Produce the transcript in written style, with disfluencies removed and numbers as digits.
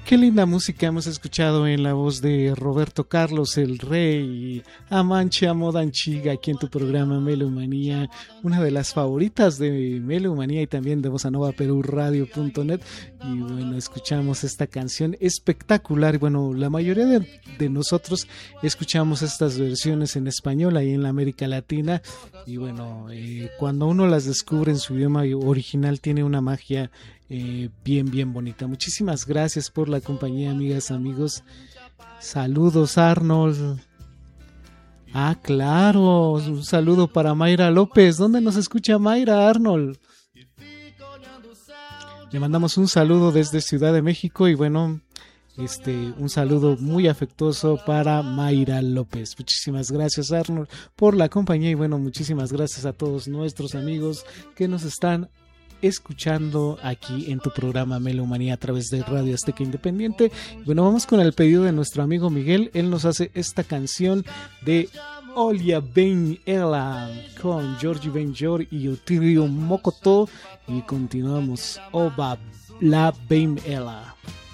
Qué linda música hemos escuchado en la voz de Roberto Carlos, el Rey, Amanche Amodanchiga, aquí en tu programa Melomanía, una de las favoritas de Melomanía y también de Bossa Nova Perú Radio.net. Y bueno, escuchamos esta canción espectacular. Y bueno, la mayoría de nosotros escuchamos estas versiones en español ahí en la América Latina. Y bueno, cuando uno las descubre en su idioma original, tiene una magia bien bonita. Muchísimas gracias por la compañía, amigas, amigos. Saludos, Arnold. Ah, claro, un saludo para Mayra López. ¿Dónde nos escucha Mayra, Arnold? Le mandamos un saludo desde Ciudad de México y bueno, un saludo muy afectuoso para Mayra López. Muchísimas gracias, Arnold, por la compañía y bueno, muchísimas gracias a todos nuestros amigos que nos están escuchando aquí en tu programa Melomanía a través de Radio Azteca Independiente. Bueno, vamos con el pedido de nuestro amigo Miguel. Él nos hace esta canción de Olia Ben Ela con Georgie Benjor y Otilio Mokoto y continuamos. Oba la Ben Ela.